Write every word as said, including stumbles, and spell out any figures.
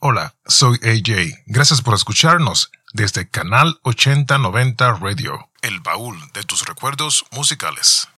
Hola, soy A J. Gracias por escucharnos desde Canal ochenta noventa Radio, el baúl de tus recuerdos musicales.